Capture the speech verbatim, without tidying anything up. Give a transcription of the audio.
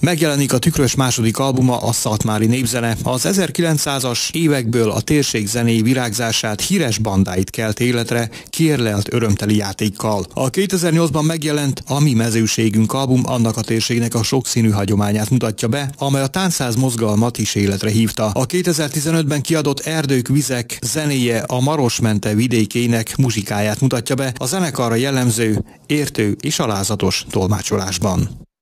Megjelenik a Tükrös második albuma, a Szatmári Népzene. Az ezerkilencszázas évekből a térség zenéi virágzását, híres bandáit kelt életre, kiérlelt örömteli játékkal. A kétezer-nyolcban megjelent A Mi Mezőségünk album annak a térségnek a sokszínű hagyományát mutatja be, amely a táncház mozgalmat is életre hívta. A kétezer-tizenötben kiadott Erdők, vizek zenéje a Maros-mente vidékének muzsikáját mutatja be a zenekarra jellemző, értő és alázatos tolmácsolásban.